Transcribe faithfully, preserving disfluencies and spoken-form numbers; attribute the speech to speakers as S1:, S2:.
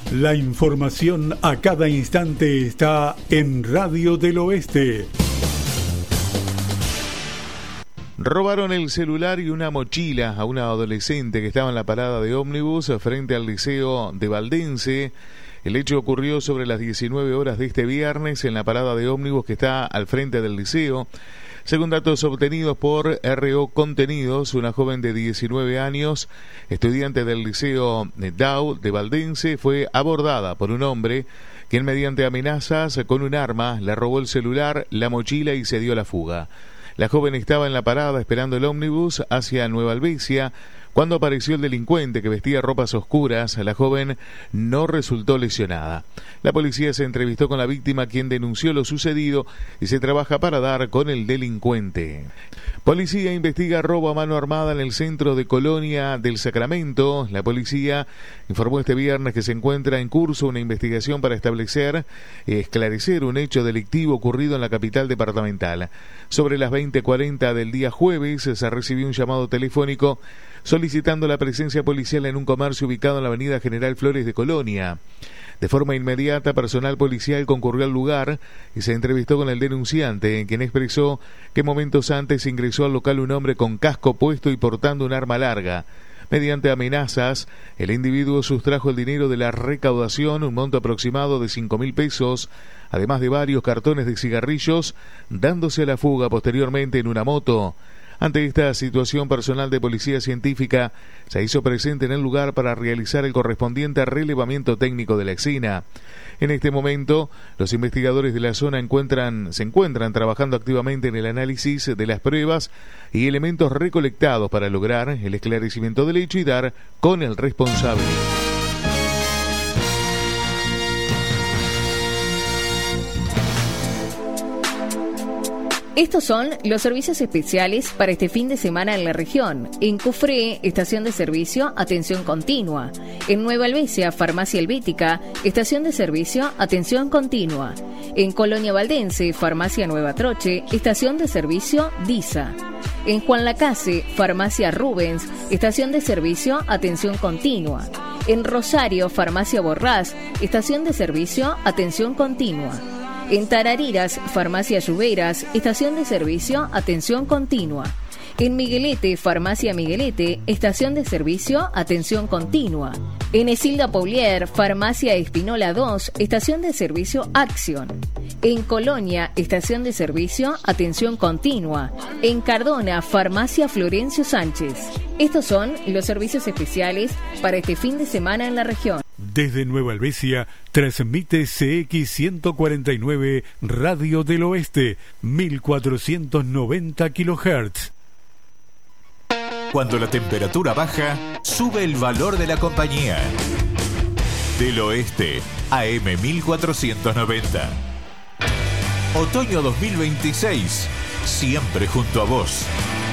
S1: La información a cada instante está en Radio del Oeste.
S2: Robaron el celular y una mochila a una adolescente que estaba en la parada de ómnibus frente al Liceo de Valdense. El hecho ocurrió sobre las diecinueve horas de este viernes en la parada de ómnibus que está al frente del liceo. Según datos obtenidos por R O Contenidos, una joven de diecinueve años, estudiante del Liceo D A U de Valdense, fue abordada por un hombre quien mediante amenazas con un arma le robó el celular, la mochila y se dio a la fuga. La joven estaba en la parada esperando el ómnibus hacia Nueva Albesia cuando apareció el delincuente que vestía ropas oscuras. La joven no resultó lesionada. La policía se entrevistó con la víctima, quien denunció lo sucedido y se trabaja para dar con el delincuente. Policía investiga robo a mano armada en el centro de Colonia del Sacramento. La policía informó este viernes que se encuentra en curso una investigación para establecer y esclarecer un hecho delictivo ocurrido en la capital departamental. Sobre las veinte cuarenta del día jueves se recibió un llamado telefónico solicitando la presencia policial en un comercio ubicado en la avenida General Flores de Colonia. De forma inmediata, personal policial concurrió al lugar y se entrevistó con el denunciante, quien expresó que momentos antes ingresó al local un hombre con casco puesto y portando un arma larga. Mediante amenazas, el individuo sustrajo el dinero de la recaudación, un monto aproximado de cinco mil pesos, además de varios cartones de cigarrillos, dándose a la fuga posteriormente en una moto. Ante esta situación, personal de Policía Científica se hizo presente en el lugar para realizar el correspondiente relevamiento técnico de la escena. En este momento, los investigadores de la zona encuentran, se encuentran trabajando activamente en el análisis de las pruebas y elementos recolectados para lograr el esclarecimiento del hecho y dar con el responsable.
S3: Estos son los servicios especiales para este fin de semana en la región. En Cufré, estación de servicio, atención continua. En Nueva Albesia, farmacia Helvética, estación de servicio, atención continua. En Colonia Valdense, farmacia Nueva Troche, estación de servicio, DISA. En Juan Lacase, farmacia Rubens, estación de servicio, atención continua. En Rosario, farmacia Borrás, estación de servicio, atención continua. En Tarariras, farmacia Lluveras, estación de servicio, atención continua. En Miguelete, farmacia Miguelete, estación de servicio, atención continua. En Esilda Paulier, farmacia Espinola dos, estación de servicio, acción. En Colonia, estación de servicio, atención continua. En Cardona, farmacia Florencio Sánchez. Estos son los servicios especiales para este fin de semana en la región.
S1: Desde Nueva Albesia, transmite C X ciento cuarenta y nueve Radio del Oeste, mil cuatrocientos noventa kilohertz.
S4: Cuando la temperatura baja, sube el valor de la compañía. Del Oeste, A M mil cuatrocientos noventa. Otoño dos mil veintiséis, siempre junto a vos.